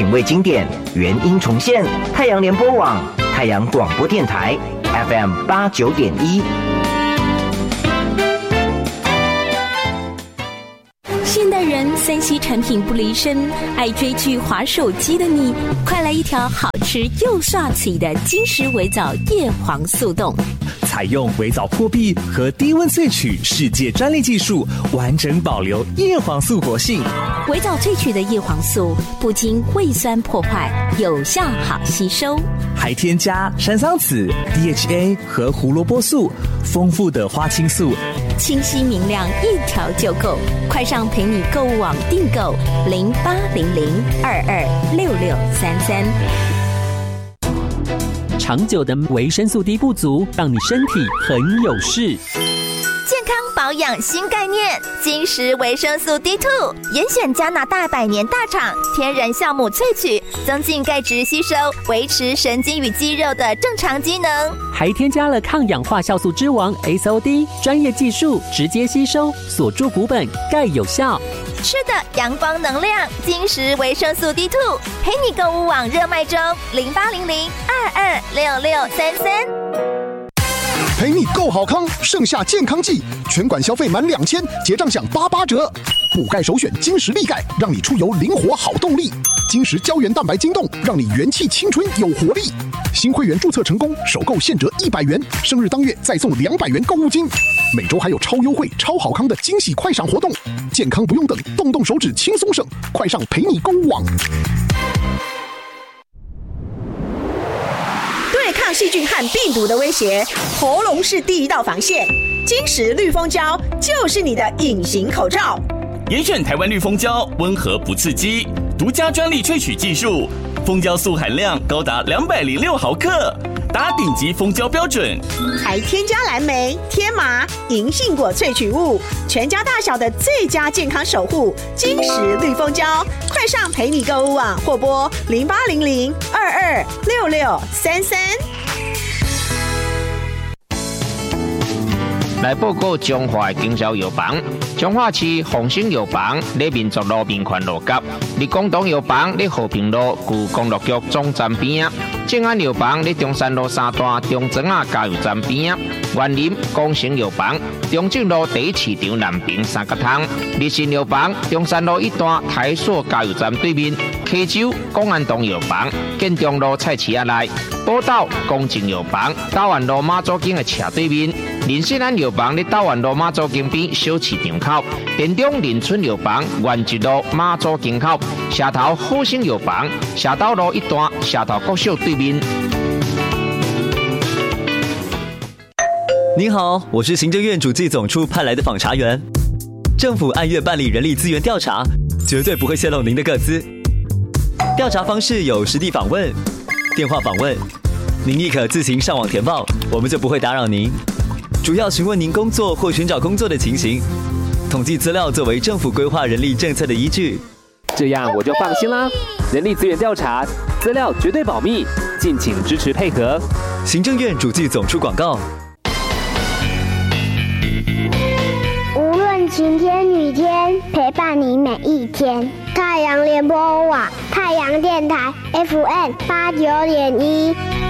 品味经典，原音重现。太阳联播网、太阳广播电台 FM89.1。 现代人3C 产品不离身，爱追剧、滑手机的你，快来一条好吃又刷嘴的金石微藻叶黄素冻。 采用微藻破壁和低温萃取世界专利技术，完整保留叶黄素活性。 微藻萃取的叶黄素不经胃酸破坏，有效好吸收， 还添加山桑子、DHA 和胡萝卜素，丰富的花青素， 清晰明亮，一条就够。快上陪你购物网订购0800226633。 长久的维生素 D 不足，让你身体很有事。 健康保养新概念，金石维生素 D2， 严选加拿大100年大厂天然酵母萃取，增进钙质吸收，维持神经与肌肉的正常机能。 还添加了抗氧化酵素之王 SOD， 专业技术直接吸收，锁住骨本，钙有效。 吃的阳光能量，金石维生素 D2， 陪你购物网热卖中，0800226633。 陪你购好康，盛夏健康季，全馆消费满2000，结账享88折。补钙首选金石力钙，让你出游灵活好动力。金石胶原蛋白晶冻，让你元气青春有活力。新会员注册成功，首购现折100元，生日当月再送200元购物金。每周还有超优惠、超好康的惊喜快闪活动，健康不用等，动动手指轻松省，快上陪你购物网。 对抗细菌和病毒的威胁，喉咙是第一道防线。金石绿蜂胶就是你的隐形口罩。 严选台湾绿蜂胶，温和不刺激，独家专利萃取技术，蜂胶素含量高达206毫克，达顶级蜂胶标准。 还添加蓝莓、天麻、银杏果萃取物，全家大小的最佳健康守护。金石绿蜂胶，快上陪你购物网或拨0800226633。 来报告中华经销药房，中华市丰兴药房咧民族路民权路甲，立广东药房咧和平路旧公路局总站边啊，正安药房咧中山路三段中庄啊加油站边啊，园林光成药房中正路第一市场南边三角窗，立信药房中山路一段台塑加油站对面，溪州公安东药房建中路菜市仔内，宝岛公正药房台湾路马祖径的斜对面。林信安药房咧台湾路马祖径边小市场口，田中林村药房原一路马祖径口，社头好生药房社头路一段社头国小对面。 您好，我是行政院主计总处派来的访查员。政府按月办理人力资源调查，绝对不会泄露您的个资。调查方式有实地访问、电话访问，您亦可自行上网填报，我们就不会打扰您。主要询问您工作或寻找工作的情形，统计资料作为政府规划人力政策的依据。 这样我就放心啦。人力资源调查资料绝对保密，敬请支持配合。 行政院主计总处广告。 无论晴天雨天，陪伴你每一天。太阳联播网，太阳电台 FM89.1。